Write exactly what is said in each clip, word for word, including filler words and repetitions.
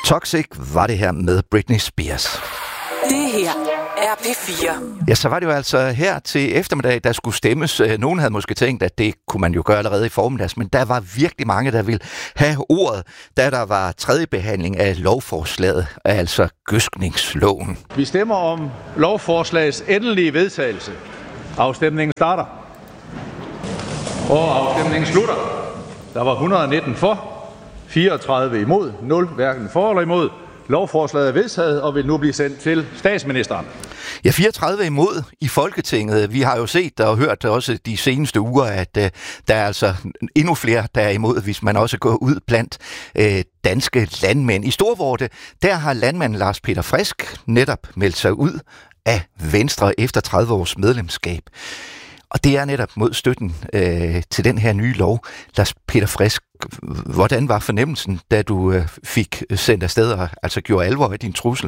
Toxic var det her med Britney Spears. Det her er P fire. Ja, så var det jo altså her til eftermiddag, der skulle stemmes. Nogen havde måske tænkt, at det kunne man jo gøre allerede i formiddags, men der var virkelig mange, der ville have ordet, da der var tredje behandling af lovforslaget, altså gødskningsloven. Vi stemmer om lovforslagets endelige vedtagelse. Afstemningen starter. Og afstemningen slutter. Der var et hundrede og nitten for, fireogtredive imod, nul hverken for eller imod. Lovforslaget er vedtaget og vil nu blive sendt til statsministeren. Ja, fireogtredive imod i Folketinget. Vi har jo set og hørt også de seneste uger, at uh, der er altså endnu flere, der er imod, hvis man også går ud blandt uh, danske landmænd. I Storvorte, der har landmanden Lars Peter Frisk netop meldt sig ud af Venstre efter tredive års medlemskab. Og det er netop mod støtten øh, til den her nye lov. Lars Peter Frisk, hvordan var fornemmelsen, da du øh, fik sendt afsted og altså gjorde alvor af din trussel?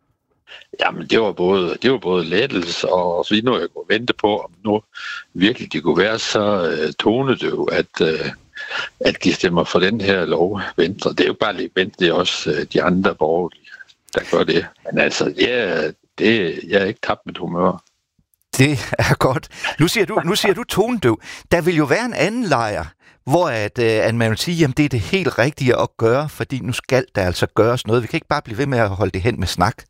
Jamen, det var både, det var både lettelse, og så nu jeg kunne vente på, om nu virkelig det kunne være, så øh, tonede det jo, at, øh, at de stemmer for den her lov. Venstre. Det er jo bare lige vente, det er også øh, de andre borgerlige, der gør det. Men altså, ja, det, jeg er ikke tabt mit humør. Det er godt. Nu siger du, nu siger du tonedøv. Der vil jo være en anden lejr, hvor at, øh, at man vil sige, at det er det helt rigtige at gøre, fordi nu skal der altså gøres noget. Vi kan ikke bare blive ved med at holde det hen med snak.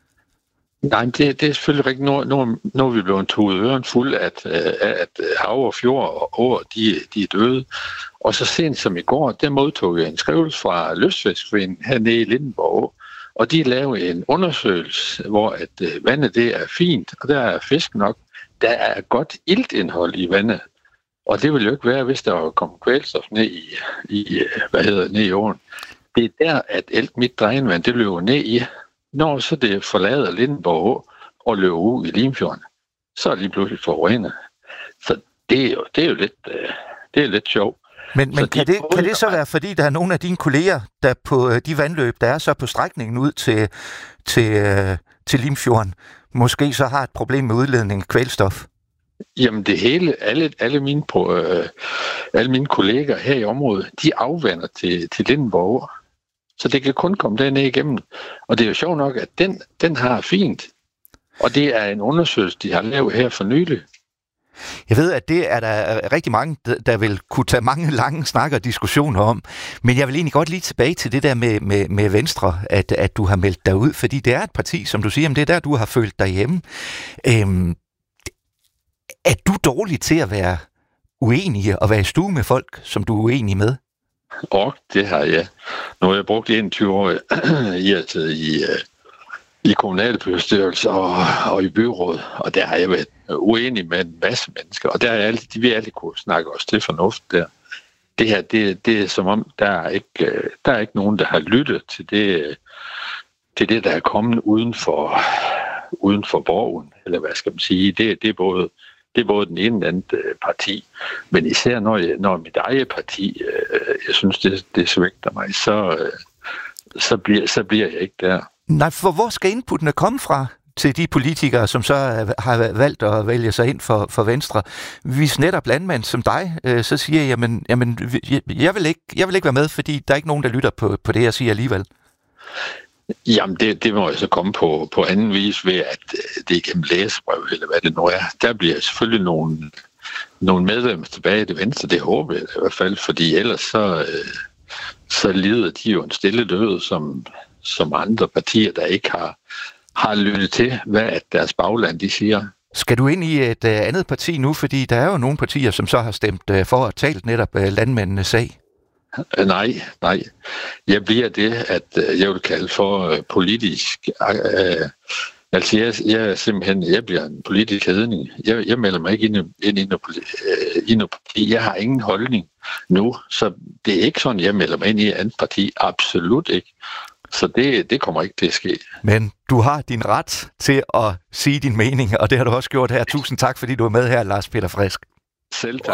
Nej, det, det er selvfølgelig rigtigt. Nu, nu, nu er vi blevet tudet øren fuld, at, at hav og fjord og åer, de, de er døde. Og så sent som i går, der modtog jeg en skrivelse fra Lystfiskforeningen hernede i Lindenborg. Og de lavede en undersøgelse, hvor at øh, vandet det er fint, og der er fisk nok. Der er godt iltindhold i vandet. Og det ville jo ikke være, hvis der kom kvælstof ned i, i, hvad hedder, ned i åen. Det er der, at alt mit drænvand, det løber ned i. Når så det forlader Lindenborg og løber ud i Limfjorden, så er det lige pludselig forurenet. Så det er jo, det er jo lidt, øh, det er lidt sjovt. Men, men kan, det, kan det så være, fordi der er nogle af dine kolleger, der på de vandløb, der er så på strækningen ud til, til, til Limfjorden, måske så har et problem med udledning af kvælstof? Jamen det hele, alle, alle, mine, øh, alle mine kolleger her i området, de afvander til, til Lindenborg. Så det kan kun komme derned igennem. Og det er jo sjovt nok, at den, den har fint. Og det er en undersøgelse, de har lavet her for nylig. Jeg ved, at det er der rigtig mange, der vil kunne tage mange lange snakker og diskussioner om. Men jeg vil egentlig godt lige tilbage til det der med, med, med Venstre, at, at du har meldt dig ud. Fordi det er et parti, som du siger, det er der, du har følt dig hjemme. Øhm, er du dårlig til at være uenig og være i stue med folk, som du er uenig med? Og det har jeg. Nu har jeg brugt enogtyve år i, altså i, i kommunalbestyrelse og, og i byråd, og der har jeg været uenig med en masse mennesker, og der er altid, de vil altid kunne snakke os til fornuft der. Det her, det, det er som om, der er, ikke, der er ikke nogen, der har lyttet til det, til det der er kommet uden for, uden for borgen, eller hvad skal man sige. Det, det, er, både, det er både den ene og den anden parti, men især når, jeg, når mit eget parti, jeg synes, det, det svigter mig, så, så, bliver, så bliver jeg ikke der. Nej, for hvor skal inputtene komme fra til de politikere, som så har valgt at vælge sig ind for, for Venstre? Hvis netop landmand som dig, øh, så siger jeg, jamen, jamen jeg, vil ikke, jeg vil ikke være med, fordi der er ikke nogen, der lytter på, på det, jeg siger alligevel. Jamen, det, det må jeg så komme på, på anden vis ved, at det er gennem læsebrev, eller hvad det nu er. Der bliver selvfølgelig nogle, nogle medlemmer tilbage i det Venstre, det håber jeg i hvert fald, fordi ellers så, øh, så lider de jo en stille død, som, som andre partier, der ikke har har lyttet til, hvad deres bagland de siger. Skal du ind i et uh, andet parti nu? Fordi der er jo nogle partier, som så har stemt uh, for at tale netop uh, landmændenes sag. Uh, nej, nej. Jeg bliver det, at uh, jeg vil kalde for uh, politisk. Uh, altså, jeg, jeg er simpelthen, jeg bliver en politisk hedning. Jeg, jeg melder mig ikke ind, ind i noget uh, parti. Jeg har ingen holdning nu, så det er ikke sådan, jeg melder mig ind i et andet parti. Absolut ikke. Så det, det kommer ikke til at ske. Men du har din ret til at sige din mening, og det har du også gjort her. Tusind tak, fordi du er med her, Lars Peter Frisk. Selv tak.